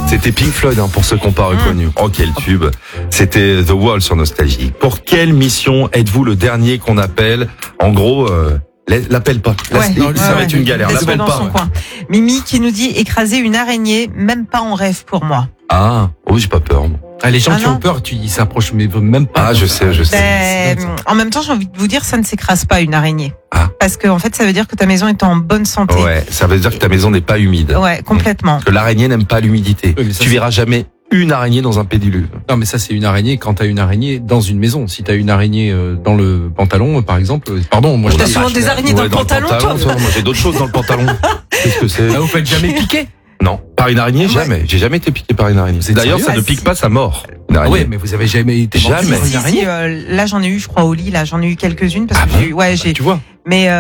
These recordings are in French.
C'était Pink Floyd, pour ceux qui n'ont pas reconnu. Oh, quel tube. C'était The Wall sur Nostalgie. Pour quelle mission êtes-vous le dernier qu'on appelle? En gros, l'appelle pas. Ça va être une galère. Laisse-le L'appelle dans pas. son coin. Mimi qui nous dit écraser une araignée, même pas en rêve pour moi. Ah, oui, j'ai pas peur. Moi. Ah, les gens qui non. ont peur, ils s'approchent mais même pas. Ah, je sais. En même temps, j'ai envie de vous dire, ça ne s'écrase pas une araignée. Ah. Parce que en fait, ça veut dire que ta maison est en bonne santé. Ouais, ça veut dire que ta maison n'est pas humide. Ouais, complètement. Que l'araignée n'aime pas l'humidité. Oui, mais ça, Tu verras jamais une araignée dans un pédiluve. Non, mais ça, c'est une araignée quand t'as une araignée dans une maison. Si t'as une araignée dans le pantalon, par exemple, pardon, moi, T'as souvent des araignées dans le pantalon, toi. Moi, j'ai d'autres choses dans le pantalon. Qu'est-ce que c'est? Ah, vous faites jamais piquer? Non, par une araignée, jamais. J'ai jamais été piqué par une araignée. Vous êtes D'ailleurs, sérieux? ça ne pique pas sa mort. Une araignée. Oui, mais vous avez jamais été mordu Jamais. par une araignée? Là, j'en ai eu, je crois, au lit. Là, j'en ai eu quelques-unes parce que j'ai. Tu vois?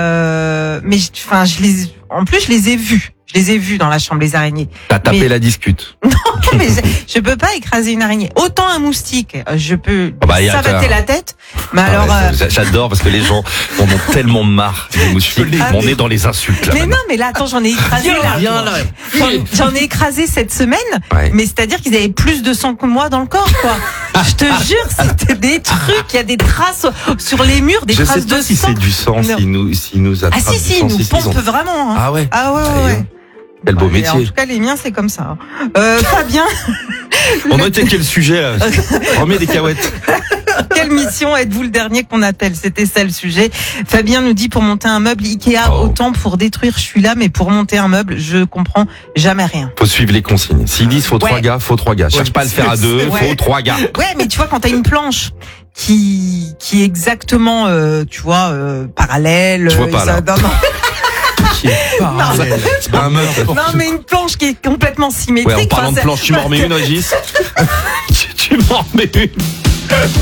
En plus, je les ai vues. Je les ai vues dans la chambre, les araignées. T'as tapé la discute. Mais je peux pas écraser une araignée. Autant un moustique, je peux savater la tête. Mais alors. J'adore parce que les gens en ont tellement marre des moustiques. On est dans les insultes là. Mais non, mais là, attends, j'en ai écrasé J'en ai écrasé cette semaine. Ouais. Mais c'est-à-dire qu'ils avaient plus de sang que moi dans le corps, quoi. Je te jure, c'était des trucs. Il y a des traces sur les murs, des traces de sang. Je sais pas si c'est du sang, s'ils nous attrapent. Ah si, ils nous pompent vraiment. Hein. Ah ouais. Ah ouais. Quel beau En métier. tout cas, les miens, c'est comme ça. Fabien. On était quel sujet là? Remets des cahuètes. Quelle mission êtes-vous le dernier qu'on appelle? C'était ça le sujet. Fabien nous dit pour monter un meuble Ikea, autant pour détruire, je suis là, mais pour monter un meuble, je comprends jamais rien. Faut suivre les consignes. S'ils disent faut 3 gars, faut 3 gars. Cherche pas à le faire à 2, faut 3 gars. Ouais, mais tu vois, quand t'as une planche qui est exactement, parallèle. Je vois pas là. C'est pas un meuble. Non, mais une planche qui est complètement symétrique. Ouais, en parlant de planche, tu m'en remets une, Régis? Tu m'en remets une.